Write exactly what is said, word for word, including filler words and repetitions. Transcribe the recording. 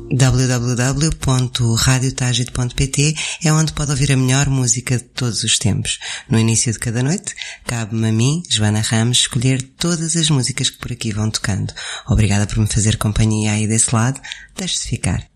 w w w ponto radio tagit ponto p t é onde pode ouvir a melhor música de todos os tempos. No início de cada noite, cabe-me a mim, Joana Ramos, escolher todas as músicas que por aqui vão tocando. Obrigada por me fazer companhia aí desse lado. Deixe-se ficar.